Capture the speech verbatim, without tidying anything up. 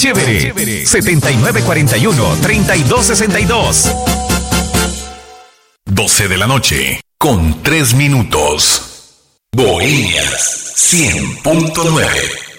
Chévere. setenta y nueve cuarenta y uno, treinta y dos sesenta y dos. doce de la noche, con tres minutos. Bohemias cien punto nueve.